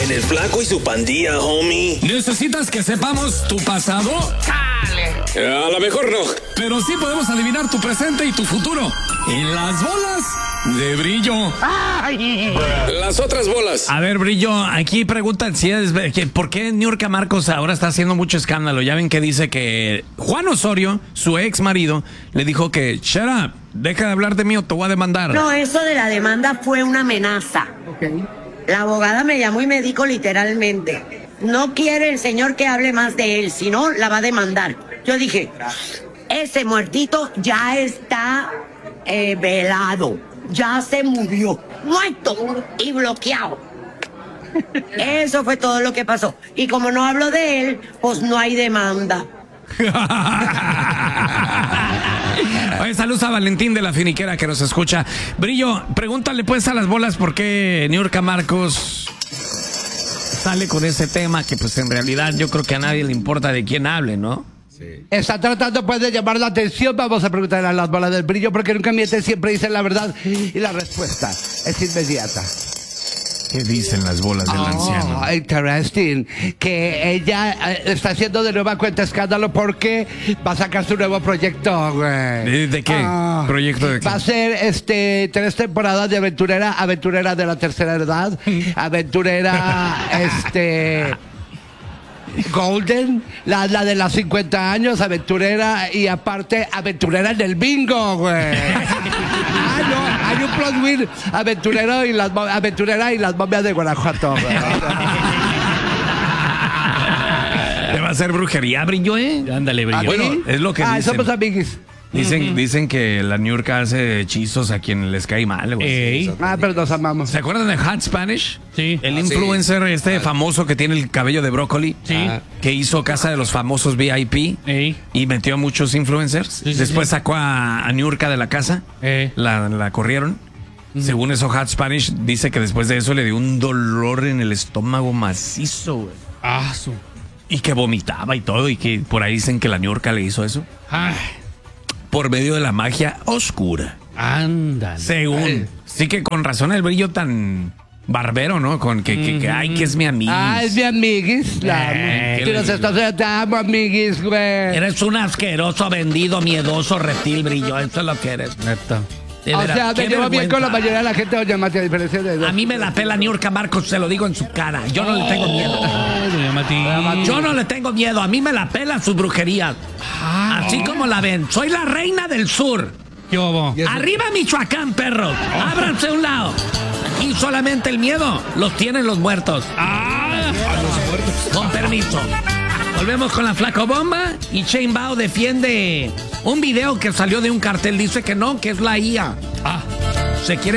En el Flaco y su pandilla, homie. ¿Necesitas que sepamos tu pasado? A lo mejor no. Pero sí podemos adivinar tu presente y tu futuro. En las bolas de Brillo. Las otras bolas. A ver, Brillo, aquí preguntan si es ¿por qué Niurka Marcos ahora está haciendo mucho escándalo? Ya ven que dice que Juan Osorio, su ex marido, le dijo que shut up, deja de hablar de mí o te voy a demandar. No, eso de la demanda fue una amenaza. La abogada me llamó y me dijo literalmente, no quiere el señor que hable más de él, si no, la va a demandar. Yo dije, ese muertito ya está velado, ya se murió, muerto y bloqueado. Eso fue todo lo que pasó. Y como no hablo de él, pues no hay demanda. Oye, saludos a Valentín de la Finiquera que nos escucha. Brillo, pregúntale pues a las bolas por qué Niurka Marcos sale con ese tema que pues en realidad yo creo que a nadie le importa de quién hable, ¿no? Sí. Está tratando pues de llamar la atención. Vamos a preguntarle a las bolas del Brillo porque nunca miente, siempre dicen la verdad y la respuesta es inmediata. ¿Qué dicen las bolas del anciano? Interesting. Que ella está haciendo de nueva cuenta escándalo porque va a sacar su nuevo proyecto, güey. ¿De qué? ¿Proyecto de qué? Va a ser 3 temporadas de aventurera de la tercera edad, aventurera Golden, la de los 50 años, aventurera y aparte aventurera en el bingo, güey. No, hay un plot twist, aventurera y las momias de Guanajuato, güey. Le va a hacer brujería, Brillo, ¿eh? Ándale, Brillo. Bueno, es lo que dicen. Somos amiguis. Dicen que la Niurka hace hechizos a quien les cae mal, güey. Pero nos amamos. ¿Se acuerdan de Hot Spanish? Sí. El influencer famoso que tiene el cabello de brócoli. Sí. Que hizo Casa de los Famosos VIP. Y metió a muchos influencers. Sí, Después sacó a Niurka de la casa. La corrieron. Según eso, Hot Spanish dice que después de eso le dio un dolor en el estómago macizo, güey. Y que vomitaba y todo. Y que por ahí dicen que la Niurka le hizo eso. Por medio de la magia oscura. Ándale. Según. Sí que con razón el Brillo tan barbero, ¿no? Con que ay, que es mi amiguis. Es mi amiguis. Que nos estás te amo, amiguis, güey. Eres un asqueroso, vendido, miedoso reptil, Brillo. Eso es lo que eres. Neta. O sea, me llevo bien con la mayoría de la gente, doña Mati, a diferencia de... A mí me la pela Niurka Marcos, se lo digo en su cara. Yo no le tengo miedo. Doña Mati. Yo no le tengo miedo. A mí me la pela sus brujerías. Así como la ven. Soy la reina del sur. ¿Qué hubo? Arriba Michoacán, perros. Ábranse a un lado. Y solamente el miedo los tienen los muertos. Con permiso. Volvemos con la Flaco Bomba y Shane Bao defiende un video que salió de un cartel. Dice que no, que es la IA. Se quiere